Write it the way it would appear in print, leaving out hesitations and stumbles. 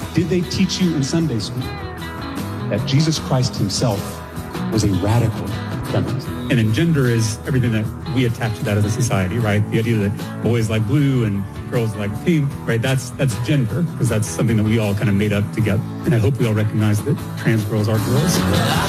Did they teach you in Sunday school that Jesus Christ himself was a radical feminist? And then gender is everything that we attach to that as a society, right? The idea that boys like blue and girls like pink, right? That's gender, because that's something that we all kind of made up together. And I hope we all recognize that trans girls are girls.